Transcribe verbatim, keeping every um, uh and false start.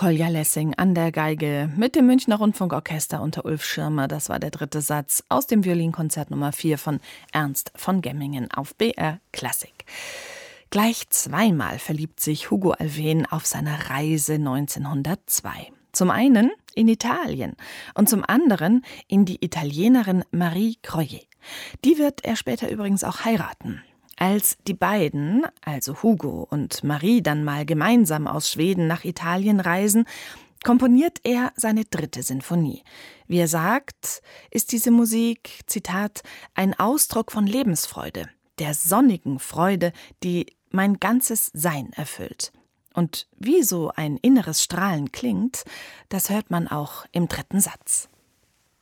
Kolja Lessing an der Geige mit dem Münchner Rundfunkorchester unter Ulf Schirmer. Das war der dritte Satz aus dem Violinkonzert Nummer vier von Ernst von Gemmingen auf B R Klassik. Gleich zweimal verliebt sich Hugo Alfvén auf seiner Reise neunzehnhundertzwei. Zum einen in Italien und zum anderen in die Italienerin Marie Croiet. Die wird er später übrigens auch heiraten. Als die beiden, also Hugo und Marie, dann mal gemeinsam aus Schweden nach Italien reisen, komponiert er seine dritte Sinfonie. Wie er sagt, ist diese Musik, Zitat, ein Ausdruck von Lebensfreude, der sonnigen Freude, die mein ganzes Sein erfüllt. Und wie so ein inneres Strahlen klingt, das hört man auch im dritten Satz.